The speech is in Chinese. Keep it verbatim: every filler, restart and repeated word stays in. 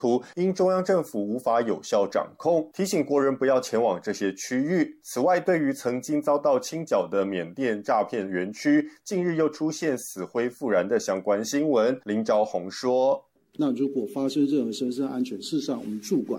突，因中央政府无法有效掌控，提醒国人不要前往这些区域。此外，对于曾经遭到清剿的缅甸诈骗园区，近日又出现死灰复燃的相关新闻。林昭宏说， 那如果发生任何身心安全，事实上我们驻管